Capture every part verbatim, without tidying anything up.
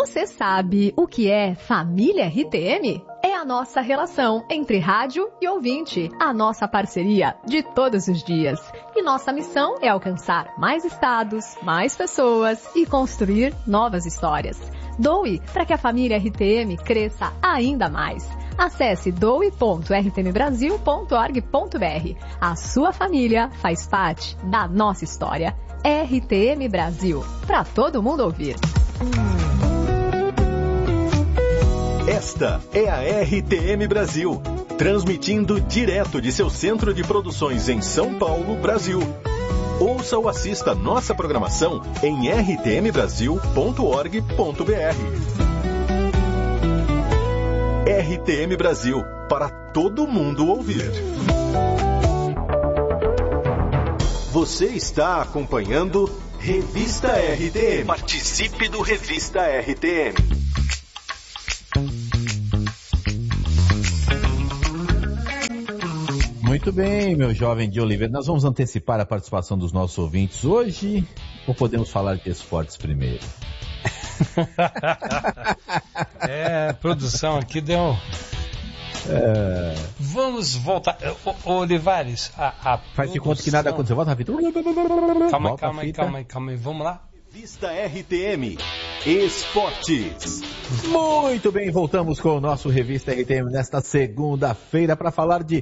Você sabe o que é Família R T M? É a nossa relação entre rádio e ouvinte, a nossa parceria de todos os dias. E nossa missão é alcançar mais estados, mais pessoas e construir novas histórias. Doe para que a família R T M cresça ainda mais. Acesse doe ponto r t m brasil ponto org ponto b r. A sua família faz parte da nossa história. R T M Brasil, para todo mundo ouvir. Esta é a R T M Brasil, transmitindo direto de seu centro de produções em São Paulo, Brasil. Ouça ou assista nossa programação em r t m brasil ponto org ponto b r. R T M Brasil, para todo mundo ouvir. Você está acompanhando Revista R T M. Participe do Revista R T M. Muito bem, meu jovem de Oliveira. Nós vamos antecipar a participação dos nossos ouvintes hoje ou podemos falar de esportes primeiro? É, a produção aqui deu... É... Vamos voltar. Ô, ô, Olivares, a, a faz de conta que nada aconteceu. Volta a fita. Calma aí, calma aí, calma aí, calma aí. Vamos lá. Revista R T M Esportes. Muito bem, voltamos com o nosso Revista R T M nesta segunda-feira para falar de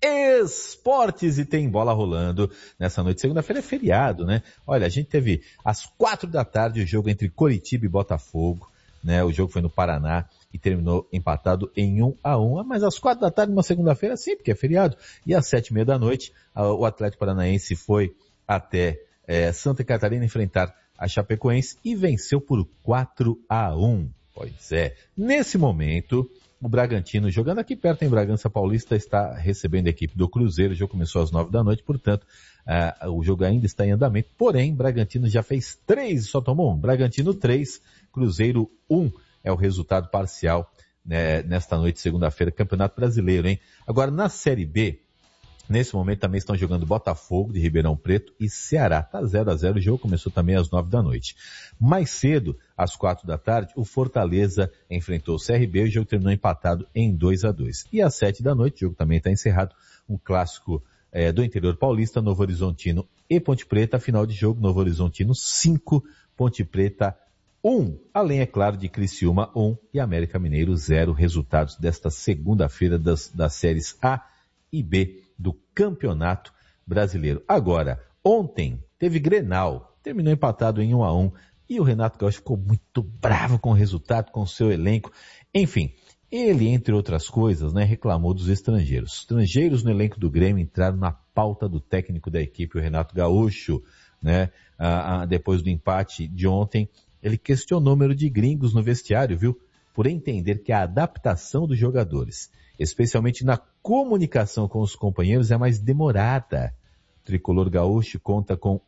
esportes e tem bola rolando nessa noite. Segunda-feira é feriado, né? Olha, a gente teve às quatro da tarde o jogo entre Coritiba e Botafogo, né? O jogo foi no Paraná e terminou empatado em um a um, mas às quatro da tarde, uma segunda-feira, sim, porque é feriado. E às sete e meia da noite, o Atlético Paranaense foi até é, Santa Catarina enfrentar a Chapecoense e venceu por quatro a um. Pois é, nesse momento, o Bragantino, jogando aqui perto em Bragança Paulista, está recebendo a equipe do Cruzeiro. O jogo começou às nove da noite, portanto, uh, o jogo ainda está em andamento. Porém, Bragantino já fez três, só tomou um. Bragantino três, Cruzeiro um é o resultado parcial, né, nesta noite, segunda-feira, Campeonato Brasileiro, hein? Agora, na Série B, nesse momento também estão jogando Botafogo de Ribeirão Preto e Ceará. Tá zero a zero, o jogo começou também às nove da noite. Mais cedo, às quatro da tarde, o Fortaleza enfrentou o C R B e o jogo terminou empatado em dois a dois. E às sete da noite, o jogo também está encerrado, um clássico é, do interior paulista, Novo Horizontino e Ponte Preta. Final de jogo, Novo Horizontino cinco, Ponte Preta um. Além, é claro, de Criciúma um e América Mineiro zero. Resultados desta segunda-feira das, das séries A e B do Campeonato Brasileiro. Agora, ontem teve Grenal, terminou empatado em um a um e o Renato Gaúcho ficou muito bravo com o resultado, com o seu elenco. Enfim, ele, entre outras coisas, né, reclamou dos estrangeiros. Estrangeiros no elenco do Grêmio entraram na pauta do técnico da equipe, o Renato Gaúcho, né, ah, ah, depois do empate de ontem. Ele questionou o número de gringos no vestiário, viu? Por entender que a adaptação dos jogadores, especialmente na comunicação com os companheiros, é mais demorada. O tricolor gaúcho conta com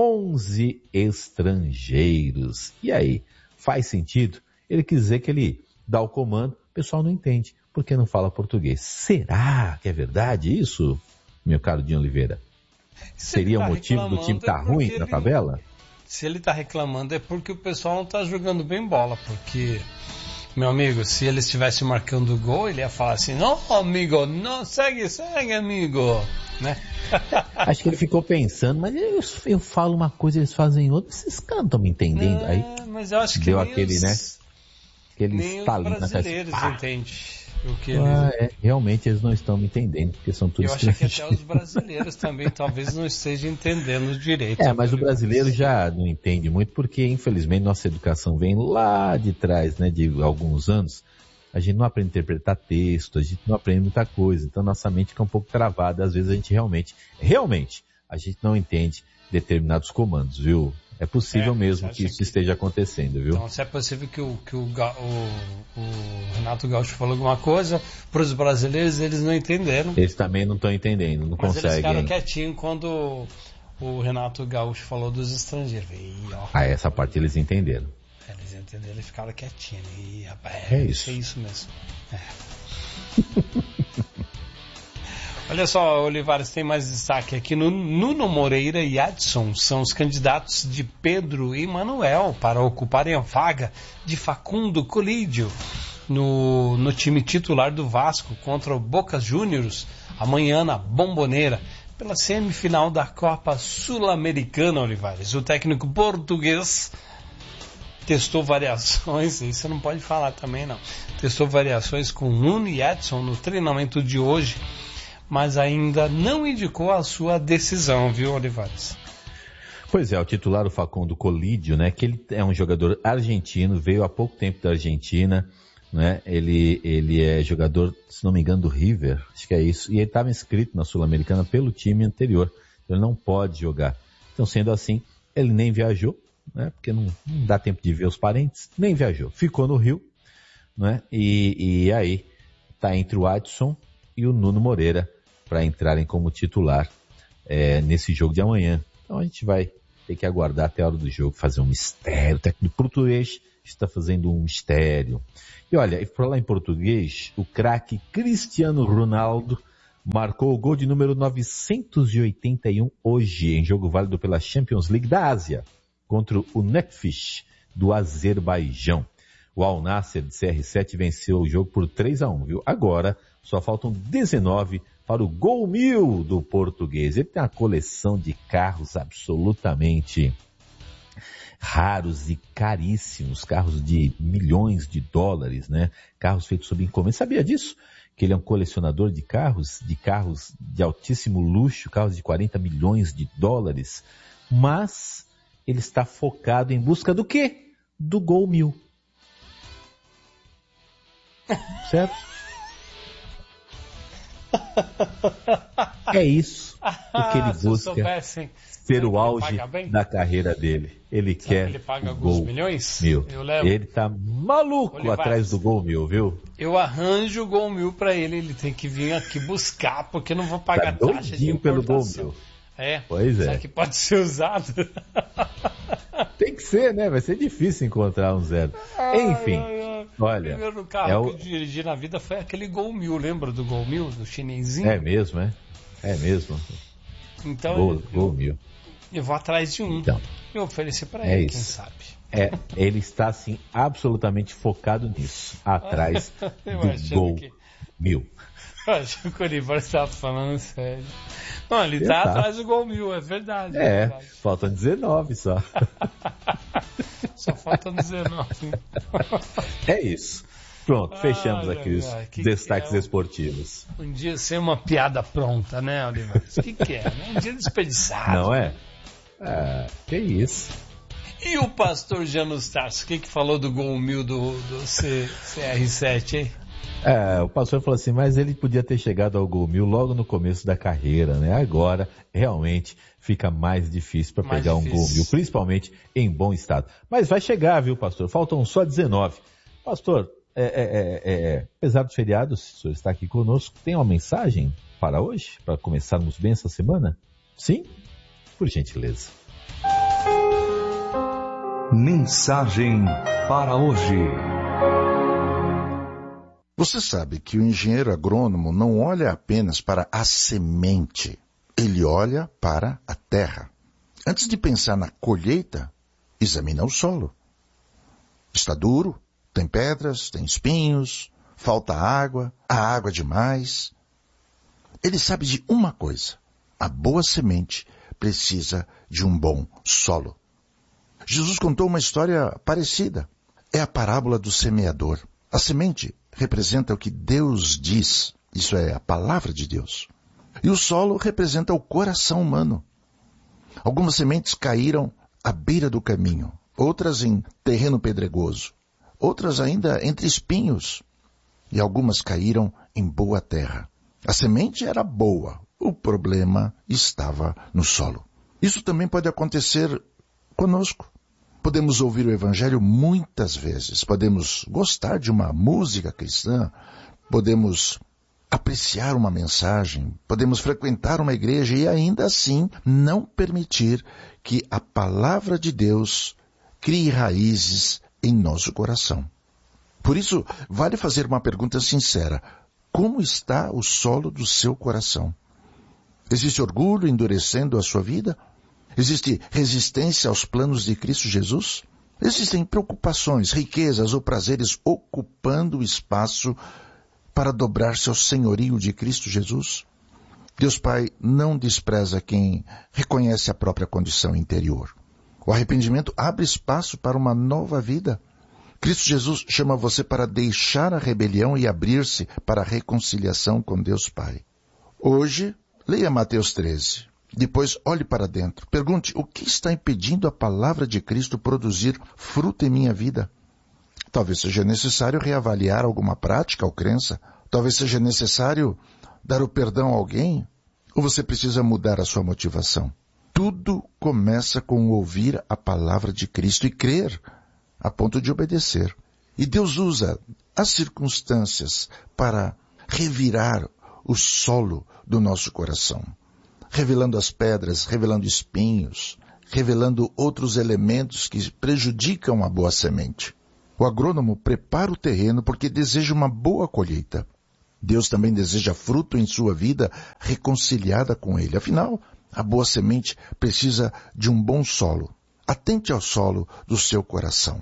onze estrangeiros. E aí, faz sentido? Ele quis dizer que ele dá o comando, o pessoal não entende, porque não fala português. Será que é verdade isso, meu caro Dinho Oliveira? Seria o motivo do time estar ruim na tabela? Se ele está reclamando é porque o pessoal não está jogando bem bola, porque... Meu amigo, se ele estivesse marcando gol, ele ia falar assim, não, amigo, não, segue, segue, amigo, né? Acho que ele ficou pensando, mas eu, eu falo uma coisa, eles fazem outra, vocês cantam me entendendo. É, aí mas eu acho que deu nem aquele, os, né? Aquele nem estalinho os na brasileiros cabeça. entendem o que eles... Ah, é, realmente eles não estão me entendendo, porque são todos Eu acho que até os brasileiros também talvez não estejam entendendo direito. É, mas o brasileiro já não entende muito, porque infelizmente nossa educação vem lá de trás, né, de alguns anos. A gente não aprende a interpretar texto, a gente não aprende muita coisa, então nossa mente fica um pouco travada, às vezes a gente realmente, realmente, a gente não entende determinados comandos, viu? É possível é, mesmo que isso que... esteja acontecendo, viu? Então, se é possível que o, que o, o, o Renato Gaúcho falou alguma coisa, para os brasileiros eles não entenderam. Eles também não estão entendendo, não mas conseguem. Mas eles ficaram quietinhos quando o Renato Gaúcho falou dos estrangeiros. E, ó, ah, essa parte eles entenderam. Eles entenderam, eles ficaram quietinhos. E, rapaz, é isso. É isso mesmo. É. Olha só, Olivares, tem mais destaque aqui. No, Nuno Moreira e Adson são os candidatos de Pedro e Manuel para ocuparem a vaga de Facundo Colídio no, no time titular do Vasco contra o Boca Juniors amanhã na Bombonera, pela semifinal da Copa Sul-Americana, Olivares. O técnico português testou variações, isso você não pode falar também não, testou variações com Nuno e Adson no treinamento de hoje, mas ainda não indicou a sua decisão, viu, Olivares? Pois é, o titular, o Facundo Colídio, né, que ele é um jogador argentino, veio há pouco tempo da Argentina, né, ele, ele é jogador, se não me engano, do River, acho que é isso, e ele estava inscrito na Sul-Americana pelo time anterior, então ele não pode jogar. Então, sendo assim, ele nem viajou, né, porque não, não dá tempo de ver os parentes, nem viajou, ficou no Rio, né, e, e aí está entre o Adson e o Nuno Moreira para entrarem como titular é, nesse jogo de amanhã. Então a gente vai ter que aguardar até a hora do jogo, fazer um mistério. O técnico português está fazendo um mistério. E olha, e por lá em português, o craque Cristiano Ronaldo marcou o gol de número novecentos e oitenta e um hoje, em jogo válido pela Champions League da Ásia, contra o Nakfish do Azerbaijão. O Al Nassr de C R sete venceu o jogo por três a um, viu? Agora só faltam dezenove para o gol mil do português. Ele tem uma coleção de carros absolutamente raros e caríssimos, carros de milhões de dólares, né? Carros feitos sob encomenda. Sabia disso? Que ele é um colecionador de carros, de carros de altíssimo luxo, carros de quarenta milhões de dólares, mas ele está focado em busca do quê? Do gol mil. Certo? É isso o que ele busca ser o auge da carreira dele. Ele Será quer que ele paga o gol milhões? Mil. Eu levo. Ele tá maluco Olivares, atrás do gol mil, viu? Eu arranjo o gol mil pra ele, ele tem que vir aqui buscar, porque eu não vou pagar tá taxa de importação. Pelo gol mil. É, pois é. Será que pode ser usado? Tem que ser, né? Vai ser difícil encontrar um zero. Ai, Enfim, ai, ai. olha... O primeiro carro é o... que eu dirigi na vida foi aquele Gol Mil, lembra do Gol Mil, do chinesinho? É mesmo, é? É mesmo. Então, Gol, eu, gol Mil. Eu vou atrás de um. Então, eu ofereci pra é ele, isso. quem sabe. É, ele está, assim, absolutamente focado nisso. Atrás do Gol que... Mil. Eu acho que o Olivares estava falando sério. Não, ele está atrás do Gol Mil, é verdade. É, é verdade. Faltam dezenove só. Só faltam dezenove. É isso. Pronto, fechamos ai, aqui ai, os ai, que destaques que é? esportivos. Um dia ser uma piada pronta, né, Olivares? O que, que é? Um dia desperdiçado. Não é? Ah, que isso. E o pastor Janus Tarso, o que, que falou do Gol Mil do, do C R sete, hein? É, o pastor falou assim, mas ele podia ter chegado ao gol mil logo no começo da carreira, né? Agora, realmente, fica mais difícil para pegar difícil. um gol mil, principalmente em bom estado. Mas vai chegar, viu, pastor? Faltam só dezenove. Pastor, é, é, é, é, apesar do feriado, se o senhor está aqui conosco, tem uma mensagem para hoje? Para começarmos bem essa semana? Sim? Por gentileza. Mensagem para hoje. Você sabe que o engenheiro agrônomo não olha apenas para a semente, ele olha para a terra. Antes de pensar na colheita, examina o solo. Está duro, tem pedras, tem espinhos, falta água, há água demais. Ele sabe de uma coisa, a boa semente precisa de um bom solo. Jesus contou uma história parecida. É a parábola do semeador. A semente representa o que Deus diz, isso é, a palavra de Deus. E o solo representa o coração humano. Algumas sementes caíram à beira do caminho, outras em terreno pedregoso, outras ainda entre espinhos, e algumas caíram em boa terra. A semente era boa, o problema estava no solo. Isso também pode acontecer conosco. Podemos ouvir o Evangelho muitas vezes, podemos gostar de uma música cristã, podemos apreciar uma mensagem, podemos frequentar uma igreja e ainda assim não permitir que a palavra de Deus crie raízes em nosso coração. Por isso, vale fazer uma pergunta sincera. Como está o solo do seu coração? Existe orgulho endurecendo a sua vida? Existe resistência aos planos de Cristo Jesus? Existem preocupações, riquezas ou prazeres ocupando o espaço para dobrar-se ao senhorio de Cristo Jesus? Deus Pai não despreza quem reconhece a própria condição interior. O arrependimento abre espaço para uma nova vida. Cristo Jesus chama você para deixar a rebelião e abrir-se para a reconciliação com Deus Pai. Hoje, leia Mateus treze. Depois, olhe para dentro. Pergunte, o que está impedindo a palavra de Cristo produzir fruto em minha vida? Talvez seja necessário reavaliar alguma prática ou crença. Talvez seja necessário dar o perdão a alguém. Ou você precisa mudar a sua motivação. Tudo começa com ouvir a palavra de Cristo e crer, a ponto de obedecer. E Deus usa as circunstâncias para revirar o solo do nosso coração, revelando as pedras, revelando espinhos, revelando outros elementos que prejudicam a boa semente. O agrônomo prepara o terreno porque deseja uma boa colheita. Deus também deseja fruto em sua vida reconciliada com Ele. Afinal, a boa semente precisa de um bom solo. Atente ao solo do seu coração.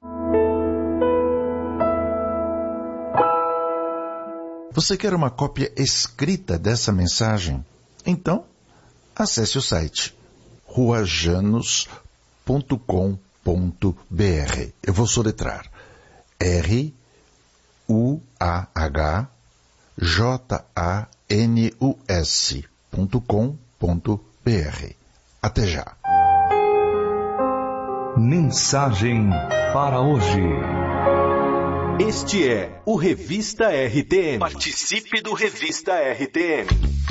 Você quer uma cópia escrita dessa mensagem? Então, acesse o site ruajanos ponto com ponto b r. Eu vou soletrar R U A H J A N U S ponto com ponto b r. Até já. Mensagem para hoje. Este é o Revista R T M. Participe do Revista R T M.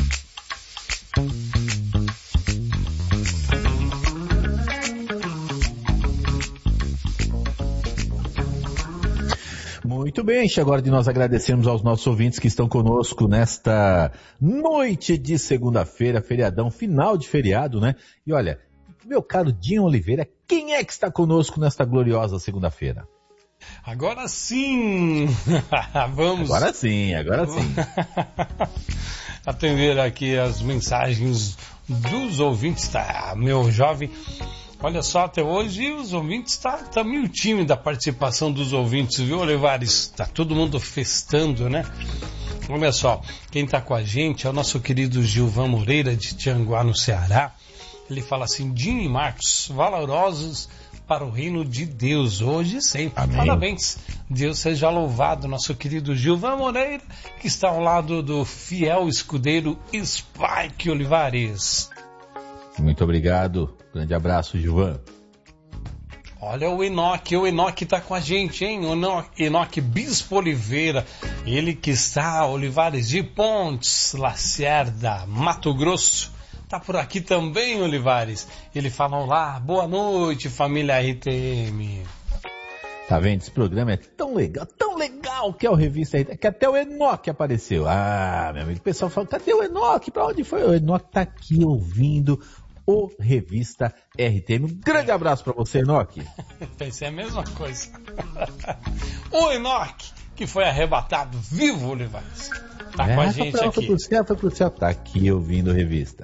Muito bem, agora de nós agradecemos aos nossos ouvintes que estão conosco nesta noite de segunda-feira, feriadão, final de feriado, né? E olha, meu caro Dinho Oliveira, quem é que está conosco nesta gloriosa segunda-feira? Agora sim! Vamos! Agora sim, agora sim. Atender aqui as mensagens dos ouvintes, tá? Meu jovem, olha só, até hoje os ouvintes, tá, tá meio tímida a participação dos ouvintes, viu, Olivares? Tá todo mundo festando, né? Olha só, quem tá com a gente é o nosso querido Gilvan Moreira, de Tianguá, no Ceará. Ele fala assim, Dinho e Marcos, valorosos para o reino de Deus, hoje e sempre. Amém. Parabéns. Deus seja louvado, nosso querido Gilvan Moreira, que está ao lado do fiel escudeiro Spike Olivares. Muito obrigado. Grande abraço, Gilvan. Olha o Enoque, o Enoque está com a gente, hein? O Enoque Bispo Oliveira, ele que está, Olivares de Pontes, Lacerda, Mato Grosso. Tá por aqui também, Olivares. Ele fala, olá, boa noite, família R T M. Tá vendo? Esse programa é tão legal, tão legal que é o Revista R T M, que até o Enoque apareceu. Ah, meu amigo, o pessoal fala, cadê o Enoque? Pra onde foi? O Enoque tá aqui ouvindo o Revista R T M. Um grande abraço pra você, Enoque. Pensei a mesma coisa. O Enoque, que foi arrebatado vivo, Olivares. Tá é, com a gente foi, aqui. Foi pro céu, foi pro céu. Tá aqui ouvindo a revista.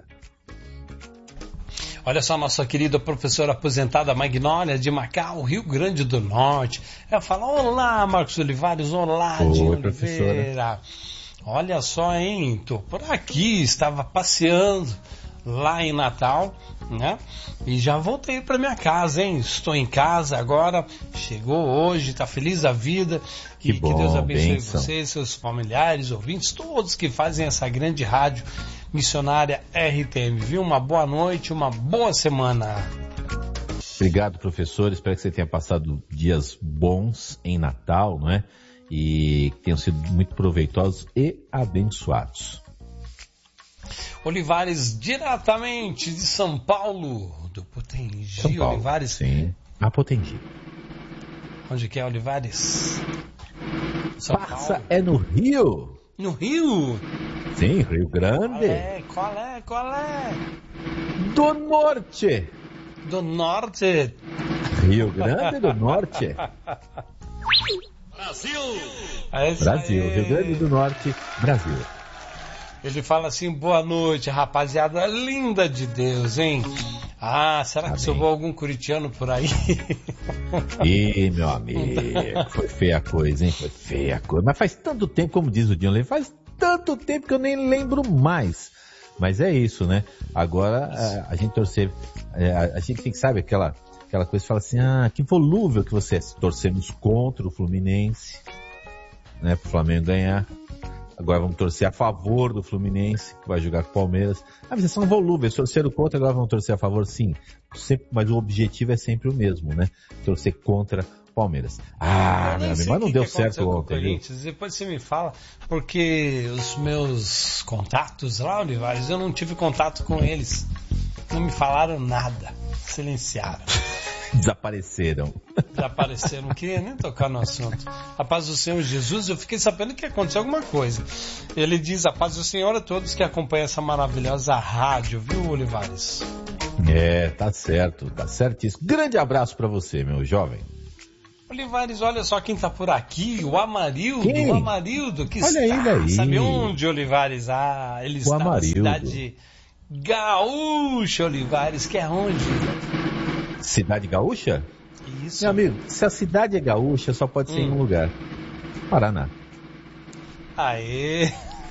Olha só, nossa querida professora aposentada Magnólia de Macau, Rio Grande do Norte. Ela fala, olá, Marcos Olivares, olá, Dinho Oliveira. Olha só, hein, tô por aqui, estava passeando lá em Natal, né? E já voltei para minha casa, hein? Estou em casa agora, chegou hoje, tá feliz da vida. Que, e bom, que Deus abençoe bênção. vocês, seus familiares, ouvintes, todos que fazem essa grande rádio missionária R T M, viu? Uma boa noite, uma boa semana. Obrigado, professor. Espero que você tenha passado dias bons em Natal, não é? E que tenham sido muito proveitosos e abençoados. Olivares, diretamente de São Paulo, do Potengi. São Paulo, Olivares. Sim, a Potengi. Onde que é, Olivares? São Passa Paulo. É no Rio. No Rio? Sim, Rio Grande. Qual é? Qual é? Qual é? Do Norte. Do Norte. Rio Grande do Norte. Brasil. É Brasil, aí. Rio Grande do Norte, Brasil. Ele fala assim, boa noite, rapaziada linda de Deus, hein? Ah, será que Amém. sobrou algum corintiano por aí? Ih, meu amigo, foi feia a coisa, hein? Foi feia a coisa. Mas faz tanto tempo, como diz o Dinho, faz tanto tempo que eu nem lembro mais. Mas é isso, né? Agora, a, a gente torcer, a, a gente tem que saber aquela, aquela coisa que fala assim, ah, que volúvel que você é. Torcemos contra o Fluminense, né? Pro Flamengo ganhar. Agora vamos torcer a favor do Fluminense, que vai jogar com o Palmeiras. Ah, vocês são volúveis, torceram contra, agora vão torcer a favor, sim. Sempre, mas o objetivo é sempre o mesmo, né? Torcer contra o Palmeiras. Ah, meu amigo, mas não deu certo ontem, viu? Depois você me fala, porque os meus contatos lá, Olivares, eu não tive contato com eles. Não me falaram nada. Silenciaram. Desapareceram. Desapareceram, não queria nem tocar no assunto. A paz do Senhor Jesus, eu fiquei sabendo que aconteceu alguma coisa. Ele diz, a paz do Senhor a todos que acompanham essa maravilhosa rádio, viu, Olivares? É, tá certo, tá certíssimo. Grande abraço pra você, meu jovem. Olivares, olha só quem tá por aqui, o Amarildo, quem? o Amarildo, que olha está, ele aí. Sabe onde, Olivares? Ah, ele o está Amarildo. na cidade gaúcha, Olivares, que é onde? Cidade gaúcha? Isso. Meu amigo, se a cidade é gaúcha, só pode ser hum. em um lugar. Paraná. Aê!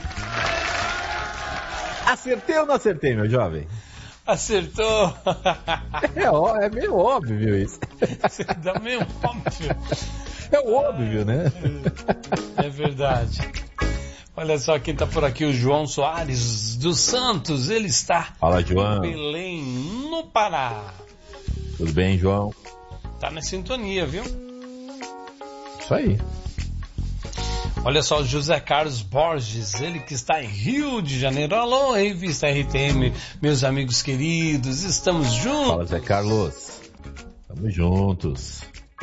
Acertei ou não acertei, meu jovem? Acertou! É, ó, é meio óbvio isso. Dá meio óbvio. É óbvio, né? É verdade. Olha só quem tá por aqui, o João Soares dos Santos. Ele está Fala, João. em Belém, no Pará. Tudo bem, João? Tá na sintonia, viu? Isso aí. Olha só, o José Carlos Borges, ele que está em Rio de Janeiro. Alô, Revista R T M, meus amigos queridos, estamos juntos. Fala, Zé Carlos. Estamos juntos.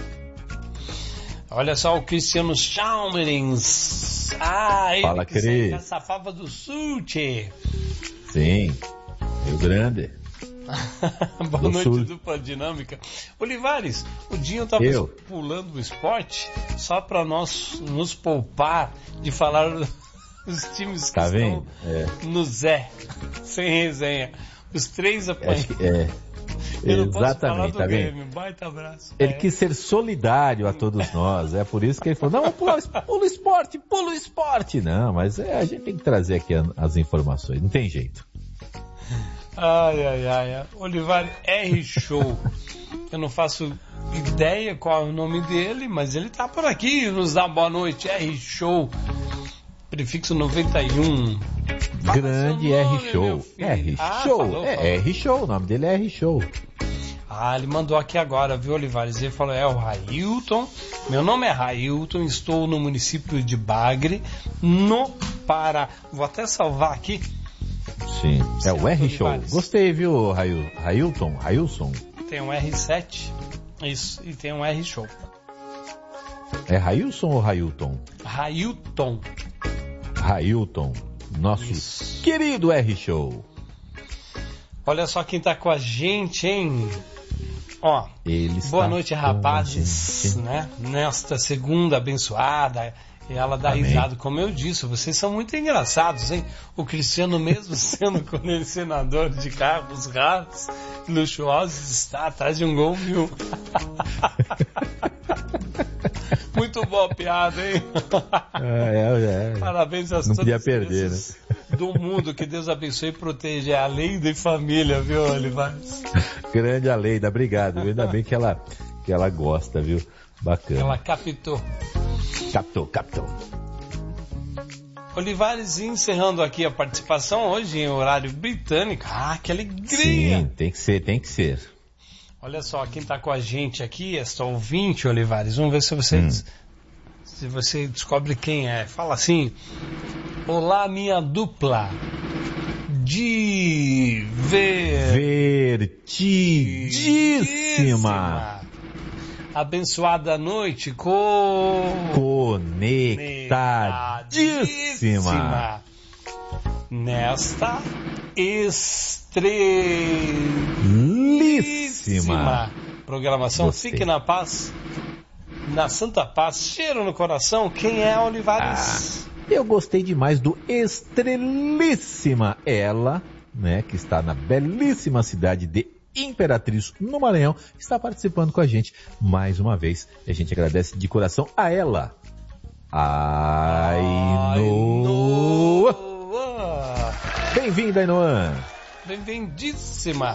Olha só, o Cristiano Chalmerins. Ah, ele Fala, que Cris. sai Caçapava do Sul, tchê. Sim, Rio Grande. Boa do noite, Sul. dupla dinâmica. Olivares, o Dinho estava pulando o esporte só para nós nos poupar de falar dos times que tá estão vendo? É. no Zé, sem resenha. Os três apanham. É. Eu não posso falar Exatamente, do tá vendo? Grêmio, baita abraço. Ele é. quis ser solidário a todos nós, é por isso que ele falou, não, pula, pula o esporte, pula o esporte. Não, mas é, a gente tem que trazer aqui as informações, não tem jeito. Ai, ai, ai. Olivar R. Show. Eu não faço ideia qual é o nome dele, mas ele tá por aqui, nos dá boa noite. R. Show. Prefixo noventa e um. Grande nome, R. Show. R. Ah, Show. falou, é falou. R. Show, o nome dele é R. Show. Ah, ele mandou aqui agora, viu, Olivares? Ele falou, é o Railton. Meu nome é Railton, estou no município de Bagre, no Pará. Vou até salvar aqui. Sim, é o R. Show. Olivares. Gostei, viu, Rail, Railton? Railson? Tem um R sete. Isso, e tem um R Show. É Railson ou Railton? Railton. Railton. Nosso Isso. querido R. Show. Olha só quem tá com a gente, hein? Ó, Ele boa está noite, com rapazes, a gente. né? Nesta segunda abençoada, e ela dá Amém. risada, como eu disse, vocês são muito engraçados, hein? O Cristiano, mesmo sendo colecionador de carros raros, luxuosos, está atrás de um Gol Mil. Muito boa a piada, hein? É, é, é. Parabéns a Não todos podia perder, esses do mundo, que Deus abençoe e proteja a Leida e família, viu, Olivares? Grande Aleida, obrigado. Ainda bem que ela, que ela gosta, viu? Bacana. Ela captou. Captou, captou. Olivares, encerrando aqui a participação hoje em horário britânico. Ah, que alegria! Sim, tem que ser, tem que ser. Olha só, quem está com a gente aqui, esta ouvinte, Olivares, vamos ver se você, Hum. se você descobre quem é. Fala assim, olá minha dupla de Divertidíssima. Abençoada noite com... Conectadíssima. Nesta estrelíssima programação. Gostei. Fique na paz, na santa paz, cheiro no coração. Quem é Olivares? Ah, Eu gostei demais do Estrelíssima, ela, né, que está na belíssima cidade de Imperatriz, no Maranhão, está participando com a gente mais uma vez. E a gente agradece de coração a ela. Ainoa. Bem-vinda, Ainoa. Bem-vindíssima.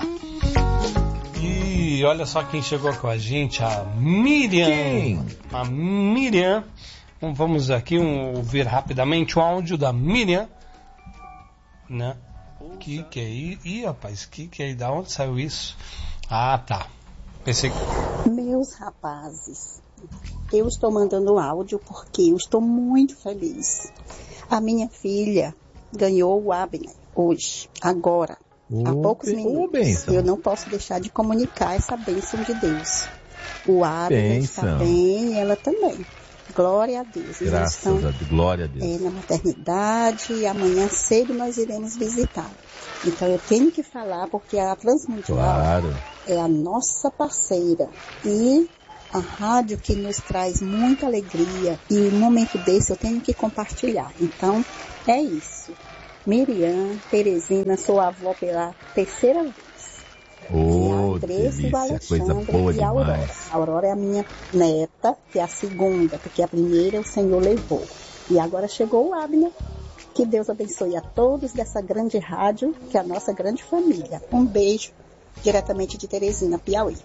E olha só quem chegou com a gente, a Miriam. Quem? A Miriam. Então, vamos aqui um, ouvir rapidamente o áudio da Miriam, né? Que que é isso? Ih, rapaz, que que é? Da onde saiu isso? Ah, tá. Pensei que... Meus rapazes, eu estou mandando áudio porque eu estou muito feliz. A minha filha ganhou o Abner hoje, agora, Oh, há poucos be- minutos. oh, bênção. Eu não posso deixar de comunicar essa bênção de Deus. O Abner está Bênção. bem e ela também. Glória a Deus. Eles Graças estão a Deus, glória a Deus. é, na maternidade e amanhã cedo nós iremos visitar. Então eu tenho que falar porque a Transmundial Claro. é a nossa parceira e a rádio que nos traz muita alegria e no momento desse eu tenho que compartilhar. Então é isso. Miriam, Teresina, sou avó pela terceira vez. Oh, E a Andressa e o delícia, coisa Alexandre boa e a Aurora. demais. A Aurora é a minha neta, que é a segunda, porque a primeira o Senhor levou. E agora chegou o Abner. Que Deus abençoe a todos dessa grande rádio, que é a nossa grande família. Um beijo, diretamente de Teresina, Piauí.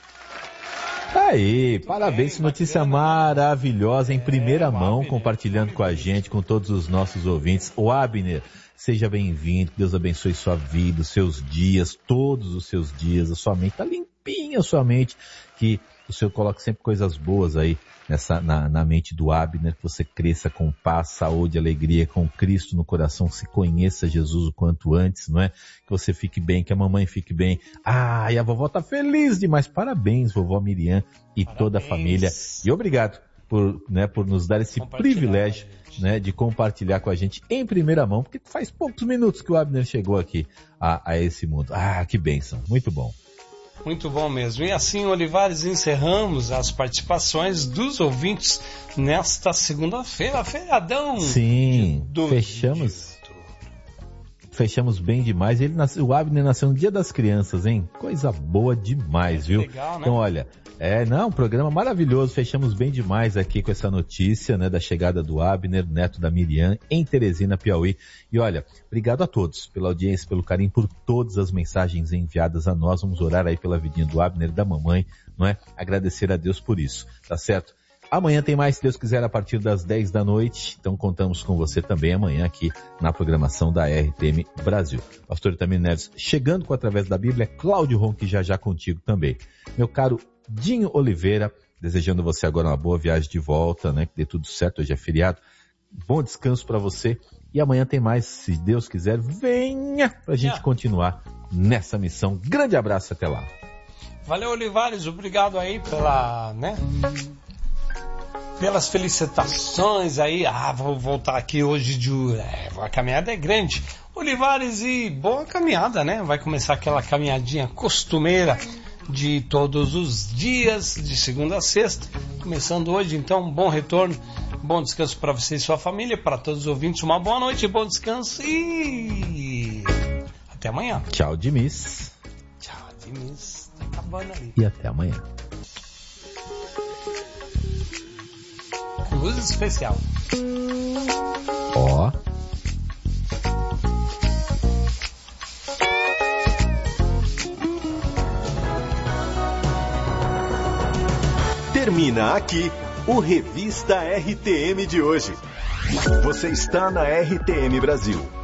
Aí, parabéns, notícia maravilhosa em primeira É, o mão, Abner. compartilhando com a gente, com todos os nossos ouvintes. O Abner, seja bem-vindo, que Deus abençoe sua vida, os seus dias, todos os seus dias, a sua mente tá limpinha, a sua mente, que o Senhor coloque sempre coisas boas aí nessa, na, na mente do Abner, que você cresça com paz, saúde, alegria, com Cristo no coração, se conheça Jesus o quanto antes, não é? Que você fique bem, que a mamãe fique bem. Ah, e a vovó tá feliz demais. Parabéns, vovó Miriam e Parabéns. toda a família. E obrigado por, né, por nos dar esse Compartilhar privilégio, com a gente. né, de compartilhar com a gente em primeira mão, porque faz poucos minutos que o Abner chegou aqui a, a esse mundo. Ah, que bênção. Muito bom. Muito bom mesmo. E assim, Olivares, encerramos as participações dos ouvintes nesta segunda-feira, feriadão. Sim, Do- fechamos, fechamos bem demais. Ele nasceu, o Abner nasceu no Dia das Crianças, hein? Coisa boa demais, viu? Legal, né? Então, olha, é, não, um programa maravilhoso. Fechamos bem demais aqui com essa notícia, né, da chegada do Abner, neto da Miriam, em Teresina, Piauí. E olha, obrigado a todos pela audiência, pelo carinho, por todas as mensagens enviadas a nós. Vamos orar aí pela vidinha do Abner e da mamãe, não é? Agradecer a Deus por isso, tá certo? Amanhã tem mais, se Deus quiser, a partir das dez da noite. Então contamos com você também amanhã aqui na programação da R T M Brasil. Pastor Itamir Neves chegando com Através da Bíblia. Cláudio Ronque já já contigo também. Meu caro Dinho Oliveira, desejando você agora uma boa viagem de volta, né? Que dê tudo certo, hoje é feriado. Bom descanso para você. E amanhã tem mais, se Deus quiser, venha pra gente Yeah. continuar nessa missão. Grande abraço, até lá. Valeu, Olivares, obrigado aí pela, né? Pelas felicitações aí. Ah, vou voltar aqui hoje de... É, a caminhada é grande. Olivares, e boa caminhada, né? Vai começar aquela caminhadinha costumeira de todos os dias, de segunda a sexta. Começando hoje, então, bom retorno, bom descanso para você e sua família, para todos os ouvintes, uma boa noite, bom descanso e até amanhã. Tchau, Dimis. Tchau, Dimis. Tá acabando ali. E até amanhã. Luz especial. Ó. Termina aqui o Revista R T M de hoje. Você está na R T M Brasil.